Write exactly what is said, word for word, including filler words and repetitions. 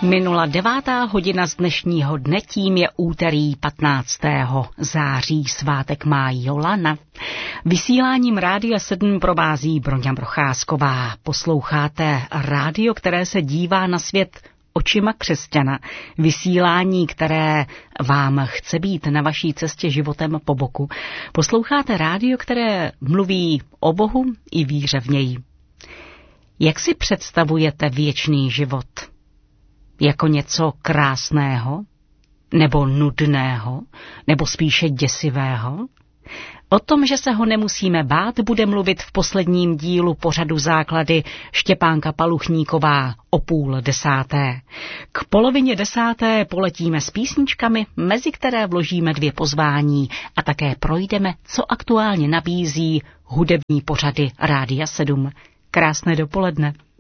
Minula devátá hodina z dnešního dne, tím je úterý patnáctého září, svátek má Jolana. Vysíláním Rádia sedm provází Broňa Procházková. Posloucháte rádio, které se dívá na svět očima křesťana. Vysílání, které vám chce být na vaší cestě životem po boku. Posloucháte rádio, které mluví o Bohu i víře v něj. Jak si představujete věčný život? Jako něco krásného? Nebo nudného? Nebo spíše děsivého? O tom, že se ho nemusíme bát, bude mluvit v posledním dílu pořadu Základy Štěpánka Paluchníková o půl desáté. K polovině desáté poletíme s písničkami, mezi které vložíme dvě pozvání a také projdeme, co aktuálně nabízí hudební pořady Rádia sedm. Krásné dopoledne.